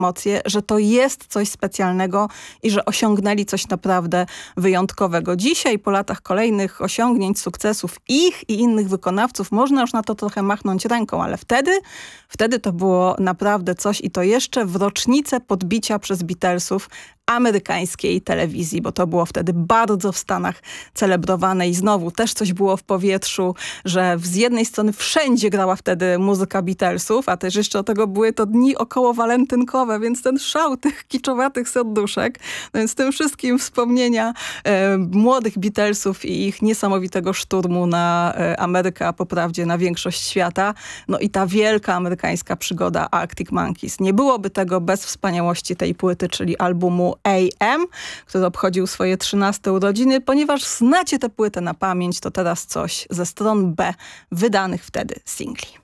emocje, że to jest coś specjalnego i że osiągnęli coś naprawdę wyjątkowego. Dzisiaj, po latach kolejnych osiągnięć, sukcesów ich i innych wykonawców, można już na to trochę machnąć ręką, ale wtedy to było naprawdę coś i to jeszcze w rocznicę podbicia przez Beatlesów amerykańskiej telewizji, bo to było wtedy bardzo w Stanach celebrowane i znowu też coś było w powietrzu, że z jednej strony wszędzie grała wtedy muzyka Beatlesów, a też jeszcze do tego były to dni około walentynkowe, więc ten szał tych kiczowatych serduszek, no więc tym wszystkim wspomnienia młodych Beatlesów i ich niesamowitego szturmu na Amerykę, a po prawdzie na większość świata, no i ta wielka amerykańska przygoda Arctic Monkeys. Nie byłoby tego bez wspaniałości tej płyty, czyli albumu AM, który obchodził swoje 13 urodziny. Ponieważ znacie tę płytę na pamięć, to teraz coś ze stron B wydanych wtedy singli.